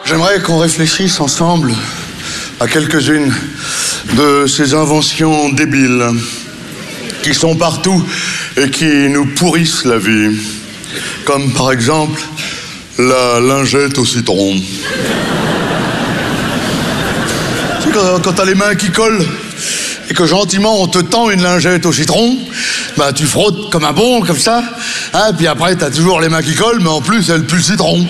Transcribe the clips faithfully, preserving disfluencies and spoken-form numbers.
J'aimerais qu'on réfléchisse ensemble à quelques-unes de ces inventions débiles qui sont partout et qui nous pourrissent la vie. Comme par exemple la lingette au citron. Tu sais, quand, quand t'as les mains qui collent et que gentiment on te tend une lingette au citron, bah tu frottes comme un bon, comme ça, hein, puis après t'as toujours les mains qui collent, mais en plus elle pue le citron.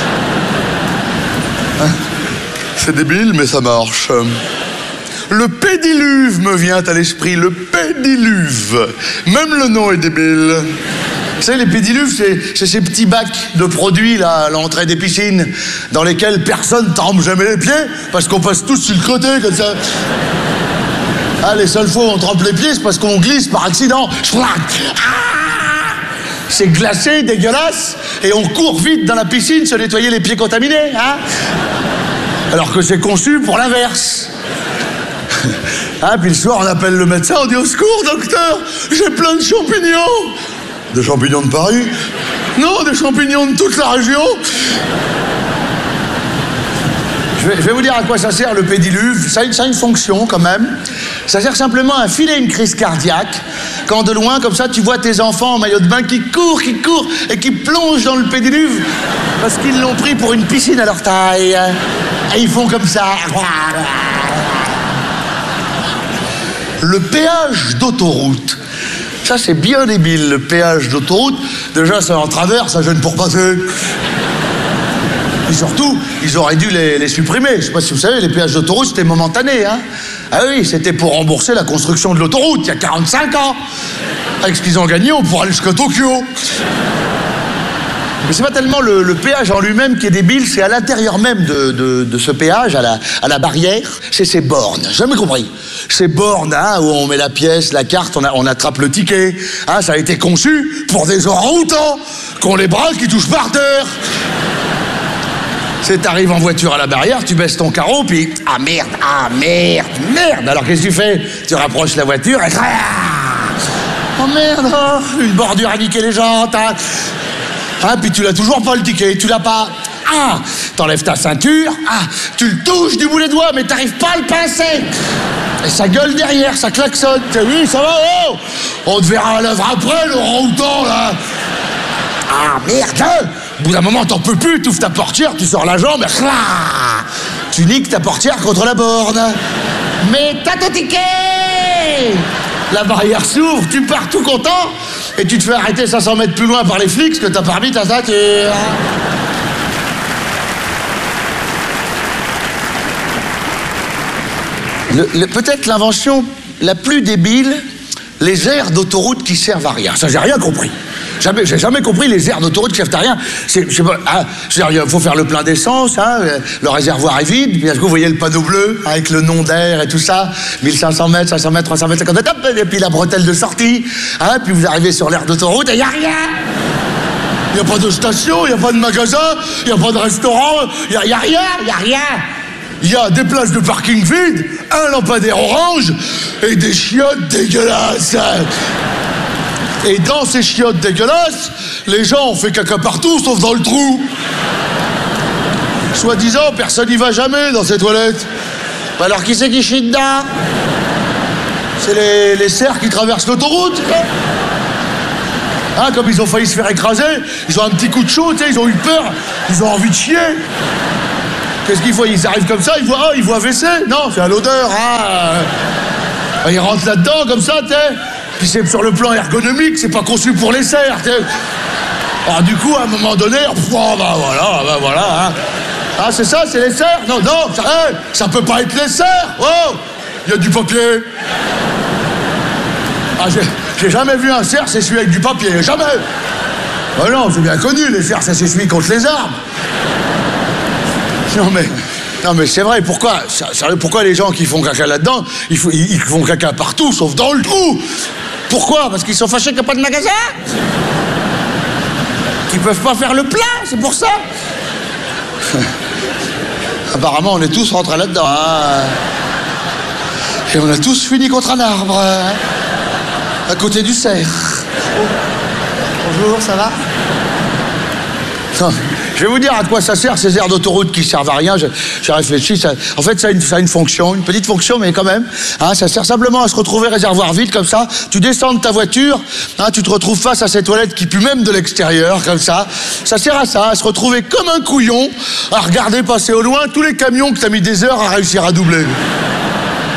Hein, c'est débile, mais ça marche. Le pédiluve me vient à l'esprit, le pédiluve. Même le nom est débile. Vous savez, les pédiluves, c'est ces petits bacs de produits là, à l'entrée des piscines, dans lesquels personne trempe jamais les pieds, parce qu'on passe tous sur le côté, comme ça. Ah, les seules fois où on trempe les pieds, c'est parce qu'on glisse par accident. Ah, c'est glacé, dégueulasse, et on court vite dans la piscine se nettoyer les pieds contaminés, hein. Alors que c'est conçu pour l'inverse. Ah, puis le soir, on appelle le médecin, on dit « Au secours, docteur, j'ai plein de champignons !» Des champignons de Paris? Non, des champignons de toute la région. Je vais, je vais vous dire à quoi ça sert, le pédiluve. Ça, ça a une fonction, quand même. Ça sert simplement à filer une crise cardiaque quand, de loin, comme ça, tu vois tes enfants en maillot de bain qui courent, qui courent et qui plongent dans le pédiluve parce qu'ils l'ont pris pour une piscine à leur taille. Et ils font comme ça. Le péage d'autoroute. Ça, c'est bien débile, le péage d'autoroute. Déjà, c'est en travers, ça gêne pour passer. Et surtout, ils auraient dû les, les supprimer. Je sais pas si vous savez, les péages d'autoroute, c'était momentané, hein. Ah oui, c'était pour rembourser la construction de l'autoroute, il y a quarante-cinq ans. Avec ce qu'ils ont gagné, on pourrait aller jusqu'à Tokyo. Mais c'est pas tellement le, le péage en lui-même qui est débile, c'est à l'intérieur même de, de, de ce péage, à la, à la barrière, c'est ces bornes. J'ai jamais compris. Ces bornes, hein, où on met la pièce, la carte, on, a, on attrape le ticket. Hein, ça a été conçu pour des orang-outans qui ont les bras qui touchent par terre. C'est t'arrives en voiture à la barrière, tu baisses ton carreau, puis ah merde, ah merde, merde. Alors qu'est-ce que tu fais? Tu rapproches la voiture et oh merde, oh, une bordure a niqué les jantes. Hein. Ah, puis tu l'as toujours pas le ticket, tu l'as pas. Ah, t'enlèves ta ceinture, ah, tu le touches du bout des doigts, mais t'arrives pas à le pincer. Et ça gueule derrière, ça klaxonne. Oui, ça va, oh, on te verra à l'œuvre après, le orang-outan, là. Ah, merde. Au bout d'un moment, t'en peux plus, t'ouvres ta portière, tu sors la jambe, et là, tu niques ta portière contre la borne. Mais t'as ton ticket. La barrière s'ouvre, tu pars tout content, et tu te fais arrêter cinq cents mètres plus loin par les flics, parce que t'as pas remis ta ceinture. Peut-être l'invention la plus débile, les aires d'autoroute qui servent à rien. Ça, j'ai rien compris. Jamais, j'ai jamais compris les aires d'autoroute qui servent à rien. C'est, je sais pas, hein, il faut faire le plein d'essence, hein, le réservoir est vide, puis est-ce que vous voyez le panneau bleu avec le nom d'air et tout ça, mille cinq cents mètres, cinq cents mètres, trois cents mètres, cinquante mètres, hop, et puis la bretelle de sortie, hein, puis vous arrivez sur l'aire d'autoroute et il n'y a rien. Il n'y a pas de station, il n'y a pas de magasin, il n'y a pas de restaurant, il n'y a, a rien, il n'y a rien. Il y a des places de parking vides, un lampadaire orange et des chiottes dégueulasses. Et dans ces chiottes dégueulasses, les gens ont fait caca partout, sauf dans le trou. Soi-disant, personne n'y va jamais dans ces toilettes. Alors qui c'est qui chie dedans? C'est les, les cerfs qui traversent l'autoroute. Hein, comme ils ont failli se faire écraser, ils ont un petit coup de chaud, tu sais, ils ont eu peur, ils ont envie de chier. Qu'est-ce qu'ils font? Ils arrivent comme ça, ils voient, oh, ils voient W C. Non, c'est à l'odeur, hein. Ils rentrent là-dedans, comme ça, tu sais. Puis c'est sur le plan ergonomique, c'est pas conçu pour les cerfs, tu sais. Alors du coup, à un moment donné, oh, bah voilà, bah voilà, hein. Ah, c'est ça, c'est les cerfs? Non, non, ça, hey, ça peut pas être les cerfs. Oh, il y a du papier. Ah, j'ai jamais vu un cerf s'essuyer avec du papier, jamais. Ah non, c'est bien connu, les cerfs, ça s'essuie contre les arbres. Non mais, non mais c'est vrai, pourquoi, sérieux, pourquoi les gens qui font caca là-dedans, ils, ils, ils font caca partout, sauf dans le trou? Pourquoi? Parce qu'ils sont fâchés qu'il n'y a pas de magasin? Qu'ils peuvent pas faire le plein, c'est pour ça? Apparemment, on est tous rentrés là-dedans, hein. Et on a tous fini contre un arbre, hein, à côté du cerf. Bonjour, ça va? Non. Je vais vous dire à quoi ça sert, ces aires d'autoroute qui servent à rien. J'ai réfléchi, ça, en fait, ça a, une, ça a une fonction, une petite fonction, mais quand même. Hein, ça sert simplement à se retrouver réservoir vide, comme ça. Tu descends de ta voiture, hein, tu te retrouves face à ces toilettes qui puent même de l'extérieur, comme ça. Ça sert à ça, à se retrouver comme un couillon, à regarder passer au loin tous les camions que t'as mis des heures à réussir à doubler.